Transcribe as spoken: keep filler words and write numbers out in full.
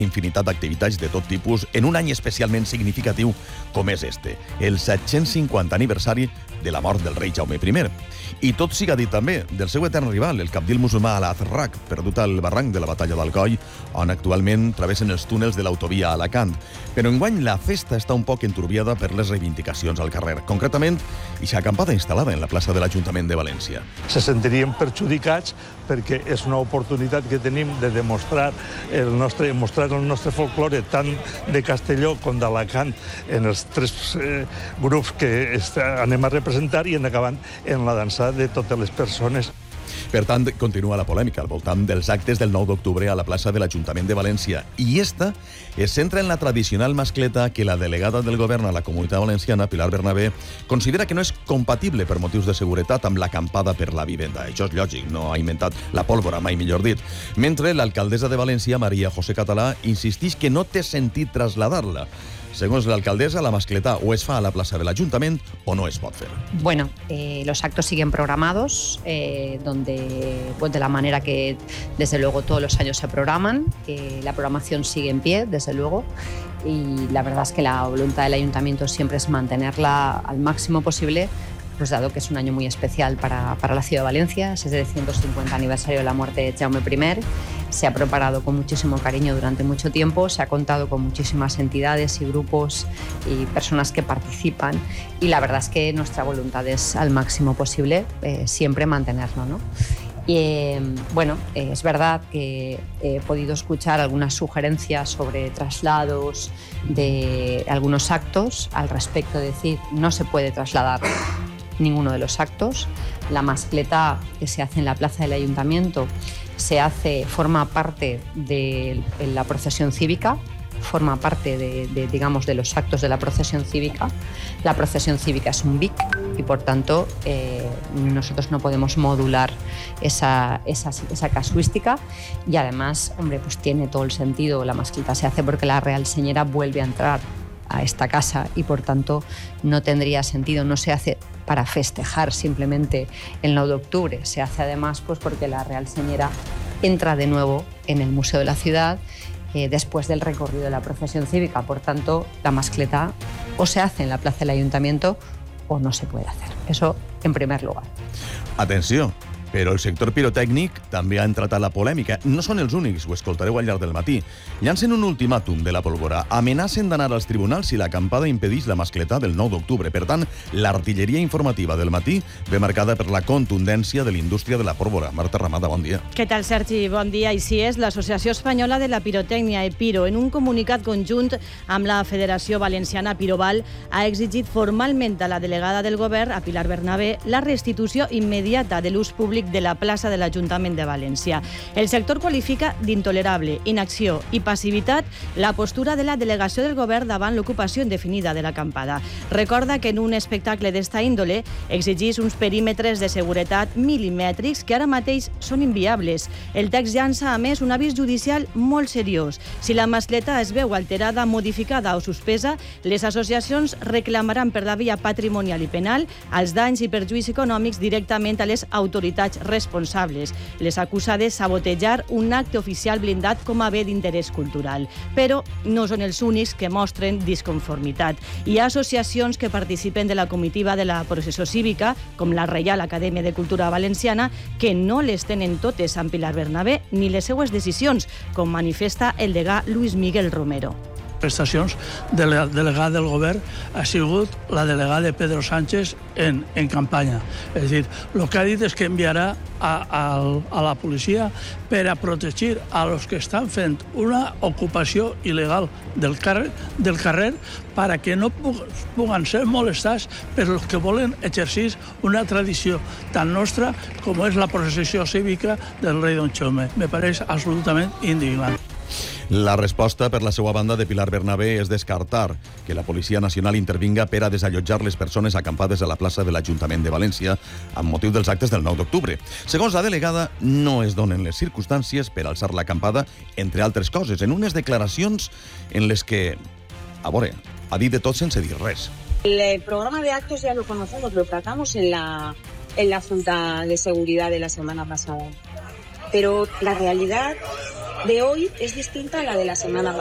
infinitat d'activitats de tot tipus en un any especialment significatiu com és este, el set-cents cinquanta aniversari de la mort del rei Jaume I. I tot siga dit també del seu etern rival, el cabdil musulmà Al-Azraq, perdut al barranc de la batalla d'Alcoi, on actualment travessen els túnels de l'autovia a Alacant. Però enguany la festa està un poc enturbiada per les reivindicacions al carrer. Concretament, ixa acampada instal·lada en la plaça de l'Ajuntament de València. Se sentirien perjudicats perquè és una oportunitat que tenim de demostrar el nostre, mostrar el nostre folklore tant de Castelló com d'Alacant en els tres eh, grups que està, anem a representar i en acabant en la dansa de totes les persones. Per tant, continua la polèmica al voltant dels actes del nou d'octubre a la plaça de l'Ajuntament de València. I esta es centra en la tradicional mascleta que la delegada del govern a la Comunitat Valenciana, Pilar Bernabé, considera que no és compatible per motius de seguretat amb l'acampada per la vivenda. Això és lògic, no ha inventat la pólvora, mai millor dit. Mentre l'alcaldessa de València, Maria José Català, insistix que no té sentit traslladar-la. Según la alcaldesa, la mascleta o es fa a la plaza del ayuntamiento o no es pot fer. Bueno, eh, los actos siguen programados, eh, donde, pues de la manera que desde luego todos los años se programan, eh, la programación sigue en pie, desde luego, y la verdad es que la voluntad del ayuntamiento siempre es mantenerla al máximo posible, pues dado que es un año muy especial para, para la ciudad de Valencia, es el ciento cincuenta aniversario de la muerte de Jaume I, se ha preparado con muchísimo cariño durante mucho tiempo, se ha contado con muchísimas entidades y grupos y personas que participan, y la verdad es que nuestra voluntad es al máximo posible eh, siempre mantenerlo, ¿no? Y eh, bueno, eh, es verdad que he podido escuchar algunas sugerencias sobre traslados de algunos actos al respecto, de decir, no se puede trasladar ninguno de los actos. La mascleta que se hace en la plaza del ayuntamiento se hace, forma parte de la procesión cívica, forma parte de, de, digamos, de los actos de la procesión cívica. La procesión cívica es un V I C y, por tanto, eh, nosotros no podemos modular esa, esa, esa casuística, y además, hombre, pues tiene todo el sentido. La mascleta se hace porque la Real Señora vuelve a entrar a esta casa y, por tanto, no tendría sentido, no se hace para festejar simplemente el nueve de octubre, se hace además pues porque la Real Señora entra de nuevo en el Museo de la Ciudad eh, después del recorrido de la procesión cívica. Por tanto, la mascleta o se hace en la plaza del Ayuntamiento o no se puede hacer. Eso en primer lugar. Atenció, però el sector pirotècnic també ha entrat a la polèmica. No són els únics, ho escoltareu al llarg del matí. Llancen un ultimàtum de la pólvora. Amenacen d'anar als tribunals si l'acampada impedeix la mascleta del nou d'octubre. Per tant, l'artilleria informativa del matí ve marcada per la contundència de la indústria de la pólvora. Marta Ramada, bon dia. Què tal, Sergi? Bon dia. Així és, l'Associació Espanyola de la Pirotècnia, EPIRO, en un comunicat conjunt amb la Federació Valenciana Piroval, ha exigit formalment a la delegada del govern, a Pilar Bernabé, la restitució immediata de l'ús públic de la plaça de l'Ajuntament de València. El sector qualifica d'intolerable, inacció i passivitat la postura de la delegació del govern davant l'ocupació indefinida de l'acampada. Recorda que en un espectacle d'esta índole exigís uns perímetres de seguretat milimètrics que ara mateix són inviables. El text llança, a més, un avís judicial molt seriós. Si la mascleta es veu alterada, modificada o suspesa, les associacions reclamaran per la via patrimonial i penal els danys i perjuís econòmics directament a les autoritats responsables. Les acusa de sabotejar un acte oficial blindat com a bé d'interès cultural. Però no són els únics que mostren disconformitat. Hi ha associacions que participen de la comitiva de la processó cívica, com la Reial Acadèmia de Cultura Valenciana, que no les tenen totes amb Pilar Bernabé ni les seues decisions, com manifesta el degà Luis Miguel Romero. Prestacions de la delegada del govern ha sigut la delegada de Pedro Sánchez en, en campanya. És a dir, el que ha dit és que enviarà a, a, a la policia per a protegir a los que estan fent una ocupació il·legal del carrer, del carrer para que no puguen ser molestats per los que volen exercir una tradició tan nostra com és la processió cívica del rei Don Jaume. Me pareix absolutament indignant. La resposta per la seva banda de Pilar Bernabé és descartar que la Policia Nacional intervinga per a desallotjar les persones acampades a la plaça de l'Ajuntament de València amb motiu dels actes del nou d'octubre. Segons la delegada, no es donen les circumstàncies per alçar l'acampada, entre altres coses, en unes declaracions en les que, a veure, ha dit de tot sense dir res. El programa de actos ya lo conocemos, lo tratamos en la, en la Junta de Seguridad de la semana pasada. Pero la realidad de hoy es distinta a la de la semana